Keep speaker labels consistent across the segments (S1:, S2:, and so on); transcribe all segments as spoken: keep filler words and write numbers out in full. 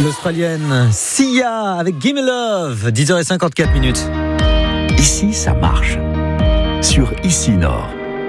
S1: L'Australienne Sia avec Gimme Love, dix heures cinquante-quatre minutes.
S2: Ici, ça marche. Sur Ici Nord.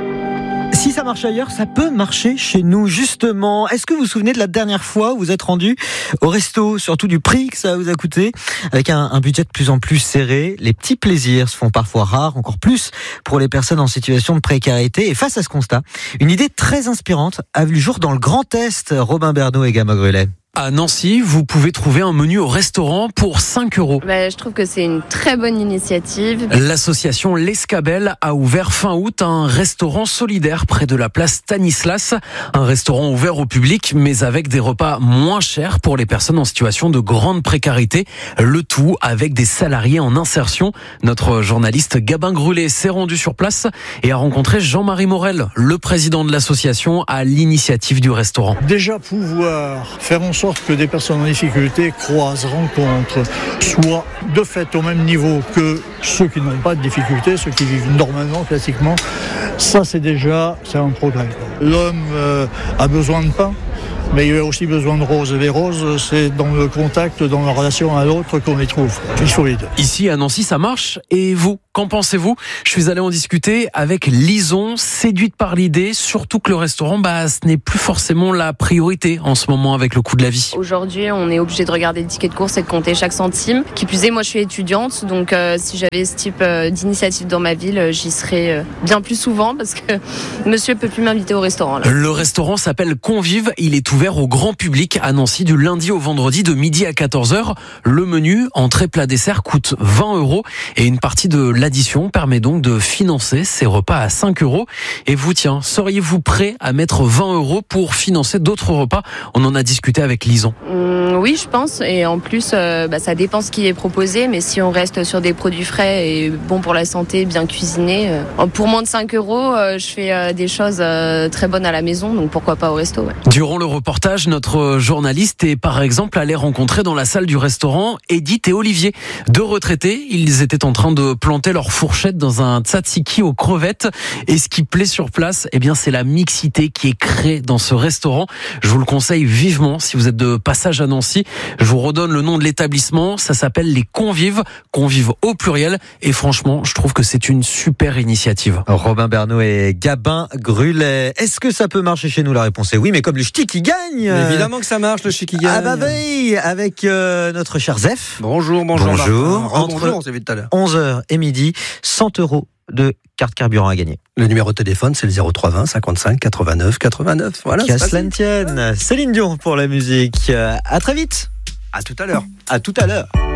S1: Si ça marche ailleurs, ça peut marcher chez nous, justement. Est-ce que vous vous souvenez de la dernière fois où vous êtes rendu au resto, surtout du prix que ça vous a coûté? Avec un, un budget de plus en plus serré, les petits plaisirs se font parfois rares, encore plus pour les personnes en situation de précarité. Et face à ce constat, une idée très inspirante a vu le jour dans le Grand Est. Robin Bernot et Gama Grulet.
S3: À Nancy, vous pouvez trouver un menu au restaurant pour cinq euros.
S4: Bah, je trouve que c'est une très bonne initiative.
S3: L'association L'Escabelle a ouvert fin août un restaurant solidaire près de la place Stanislas. Un restaurant ouvert au public, mais avec des repas moins chers pour les personnes en situation de grande précarité. Le tout avec des salariés en insertion. Notre journaliste Gabin Grulet s'est rendu sur place et a rencontré Jean-Marie Morel, le président de l'association, à l'initiative du restaurant.
S5: Déjà pouvoir faire en sorte que des personnes en difficulté croisent, rencontrent, soient de fait au même niveau que ceux qui n'ont pas de difficulté, ceux qui vivent normalement, classiquement, ça c'est déjà c'est un progrès. L'homme euh, a besoin de pain, mais il a aussi besoin de roses. Et les roses, c'est dans le contact, dans la relation à l'autre qu'on les trouve. Il faut les deux.
S3: Ici, à Nancy, ça marche. Et vous, qu'en pensez-vous? Je suis allé en discuter avec Lison, séduite par l'idée, surtout que le restaurant, bah, ce n'est plus forcément la priorité en ce moment avec le coût de la vie.
S4: Aujourd'hui, on est obligé de regarder le ticket de course et de compter chaque centime. Qui plus est, moi, je suis étudiante, donc euh, si j'avais ce type euh, d'initiative dans ma ville, j'y serais euh, bien plus souvent parce que monsieur peut plus m'inviter au restaurant. Là.
S3: Le restaurant s'appelle Convive. Il est ouvert au grand public à Nancy du lundi au vendredi de midi à quatorze heures. Le menu, entrée, plat, dessert, coûte vingt euros et une partie de l'addition permet donc de financer ces repas à cinq euros. Et vous, tiens, seriez-vous prêt à mettre vingt euros pour financer d'autres repas? On en a discuté avec Lison.
S4: Mmh, oui, je pense. Et en plus, euh, bah, ça dépend ce qui est proposé. Mais si on reste sur des produits frais et bons pour la santé, bien cuisinés, euh, pour moins de cinq euros, euh, je fais euh, des choses euh, très bonnes à la maison. Donc pourquoi pas au resto, ouais.
S3: Durant le reportage, notre journaliste est par exemple allé rencontrer dans la salle du restaurant Edith et Olivier. Deux retraités, ils étaient en train de planter leur fourchette dans un tzatziki aux crevettes. Et ce qui plaît sur place, eh bien, c'est la mixité qui est créée dans ce restaurant. Je vous le conseille vivement si vous êtes de passage à Nancy. Je vous redonne le nom de l'établissement. Ça s'appelle les Convives. Convives au pluriel. Et franchement, je trouve que c'est une super initiative.
S1: Robin Bernot et Gabin Grulet. Est-ce que ça peut marcher chez nous? La réponse est oui, mais comme le ch'ti qui gagne.
S6: Mais évidemment que ça marche, le ch'ti qui gagne.
S1: Ah bah oui, avec euh, notre cher Zef.
S6: Bonjour, bonjour.
S1: Bonjour.
S6: Entre bonjour, on s'est vu tout à l'heure.
S1: onze heures et midi, cent euros de carte carburant à gagner.
S6: Le numéro de téléphone, c'est le zéro trois vingt cinquante-cinq quatre-vingt-neuf quatre-vingt-neuf. Voilà.
S1: Qu'à cela ne tienne. Céline Dion pour la musique. À très vite.
S6: À tout à l'heure.
S1: À tout à l'heure.